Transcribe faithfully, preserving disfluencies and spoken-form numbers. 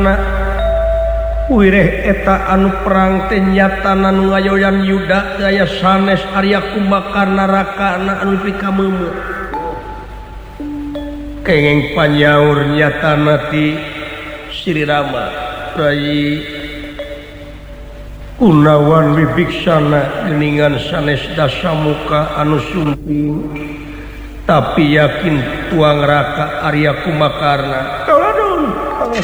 wireh eta anu perang teh nyatana nu ngayoyan Yuda daya sanes Arya Kumbakar narakana anu pikameumeur kenging panyaur nyatana ti Sri Rama Rai Kunawan wibiksana geningan sanes dasamuka anu sumping tapi yakin tuang raka Arya Kumakarna